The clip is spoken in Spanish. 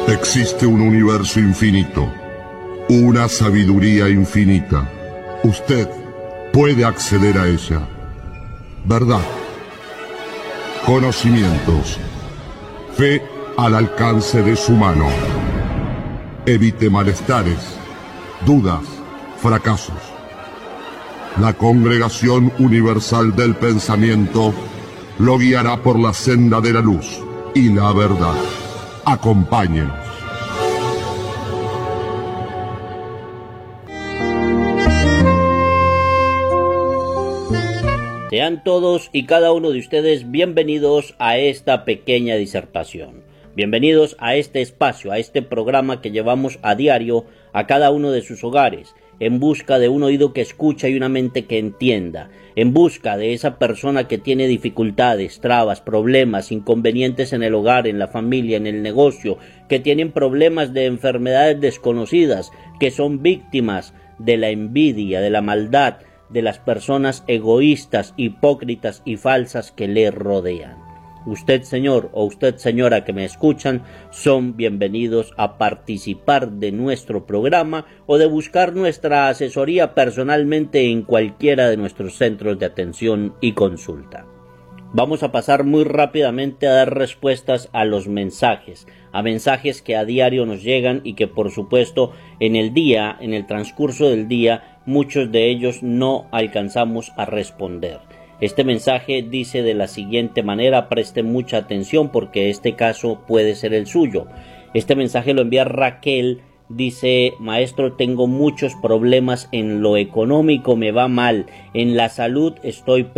Existe un universo infinito, una sabiduría infinita. Usted puede acceder a ella. Verdad, conocimientos, fe al alcance de su mano. Evite malestares, dudas, fracasos. La Congregación Universal del Pensamiento lo guiará por la senda de la luz y la verdad. Acompáñenos. Sean todos y cada uno de ustedes bienvenidos a esta pequeña disertación. Bienvenidos a este espacio, a este programa que llevamos a diario a cada uno de sus hogares, en busca de un oído que escucha y una mente que entienda, en busca de esa persona que tiene dificultades, trabas, problemas, inconvenientes en el hogar, en la familia, en el negocio, que tienen problemas de enfermedades desconocidas, que son víctimas de la envidia, de la maldad, de las personas egoístas, hipócritas y falsas que le rodean. Usted, señor, o usted, señora, que me escuchan, son bienvenidos a participar de nuestro programa o de buscar nuestra asesoría personalmente en cualquiera de nuestros centros de atención y consulta. Vamos a pasar muy rápidamente a dar respuestas a los mensajes, a mensajes que a diario nos llegan y que por supuesto en el día, en el transcurso del día, muchos de ellos no alcanzamos a responder. Este mensaje dice de la siguiente manera, preste mucha atención porque este caso puede ser el suyo. Este mensaje lo envía Raquel, dice: maestro, tengo muchos problemas en lo económico, me va mal, en la salud estoy